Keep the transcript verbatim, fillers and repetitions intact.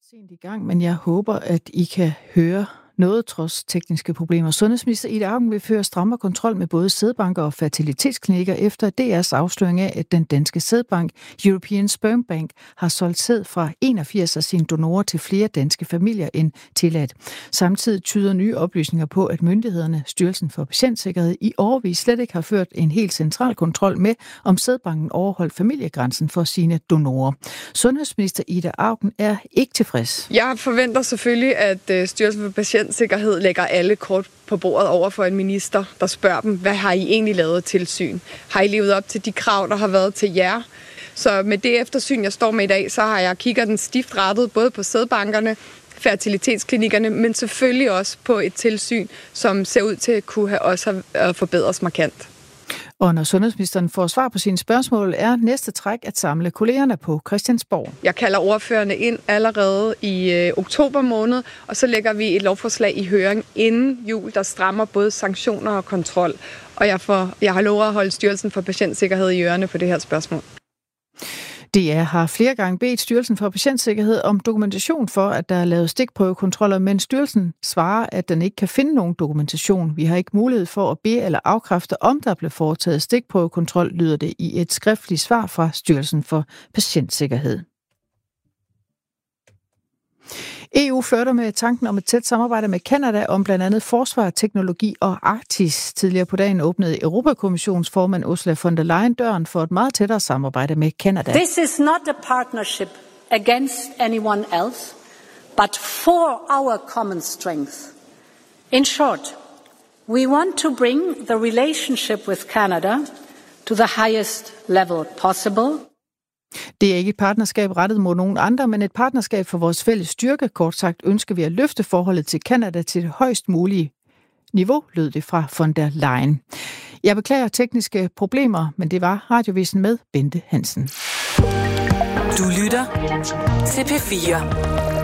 Sent i gang, men jeg håber, at I kan høre noget trods tekniske problemer. Sundhedsminister Ida Auken vil føre strammere kontrol med både sædbanker og fertilitetsklinikker efter D R's afsløring af, at den danske sædbank European Sperm Bank har solgt sæd fra enogfirs af sine donorer til flere danske familier end tilladt. Samtidig tyder nye oplysninger på, at myndighederne, Styrelsen for Patientsikkerhed, i årevis slet ikke har ført en helt central kontrol med, om sædbanken overholdt familiegrænsen for sine donorer. Sundhedsminister Ida Auken er ikke tilfreds. Jeg forventer selvfølgelig, at Styrelsen for Patientsikkerhed lægger alle kort på bordet over for en minister, der spørger dem, hvad har I egentlig lavet tilsyn? Har I levet op til de krav, der har været til jer? Så med det eftersyn, jeg står med i dag, så har jeg kigget den stift rettet både på sædbankerne, fertilitetsklinikkerne, men selvfølgelig også på et tilsyn, som ser ud til at kunne have også have forbedres markant. Og når sundhedsministeren får svar på sine spørgsmål, er næste træk at samle kollegerne på Christiansborg. Jeg kalder ordførerne ind allerede i øh, oktober måned, og så lægger vi et lovforslag i høring inden jul, der strammer både sanktioner og kontrol. Og jeg, får, jeg har lovet at holde Styrelsen for Patientsikkerhed i ørerne på det her spørgsmål. D R har flere gange bedt Styrelsen for Patientsikkerhed om dokumentation for, at der er lavet stikprøvekontroller, men styrelsen svarer, at den ikke kan finde nogen dokumentation. Vi har ikke mulighed for at bede eller afkræfte, om der blev foretaget stikprøvekontrol, lyder det i et skriftligt svar fra Styrelsen for Patientsikkerhed. E U flirter med tanken om et tæt samarbejde med Canada om blandt andet forsvar, teknologi og Arktis. Tidligere på dagen åbnede Europakommissionens formand Ursula von der Leyen døren for et meget tættere samarbejde med Canada. This is not a partnership against anyone else, but for our common strength. In short, we want to bring the relationship with Canada to the highest level possible. Det er ikke et partnerskab rettet mod nogen andre, men et partnerskab for vores fælles styrke. Kort sagt ønsker vi at løfte forholdet til Canada til det højst mulige niveau, lød det fra von der Leyen. Jeg beklager tekniske problemer, men det var Radiovisen med Bente Hansen. Du lytter til P fire.